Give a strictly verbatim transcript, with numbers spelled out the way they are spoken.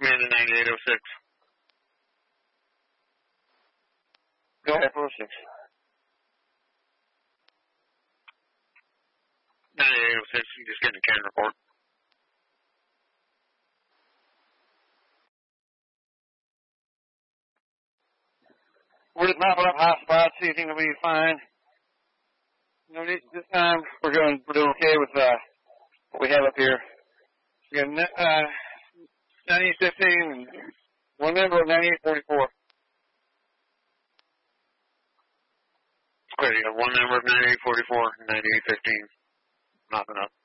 Command to ninety-eight oh six. Go ahead, four oh six. ninety-eight oh six, just getting a can report. We're just mopping up hot spots, see if anything will be fine. No need this time. We're going, we're doing okay with uh, what we have up here. We got uh, ninety-eight fifteen and one member of ninety-eight forty-four. Great, you got one member of ninety-eight forty-four and ninety-eight fifteen. Mopping up.